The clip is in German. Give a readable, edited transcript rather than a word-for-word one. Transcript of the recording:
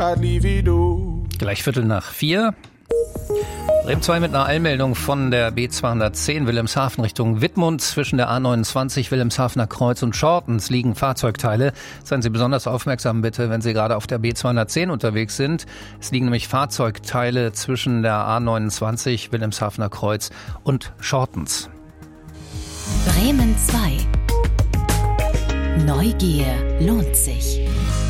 I'd leave it all. Gleich 3:45. Bremen 2 mit einer Eilmeldung von der B210 Wilhelmshaven Richtung Wittmund. Zwischen der A29 Wilhelmshavener Kreuz und Schortens liegen Fahrzeugteile. Seien Sie besonders aufmerksam bitte, wenn Sie gerade auf der B210 unterwegs sind. Es liegen nämlich Fahrzeugteile zwischen der A29 Wilhelmshavener Kreuz und Schortens. Bremen 2. Neugier lohnt sich.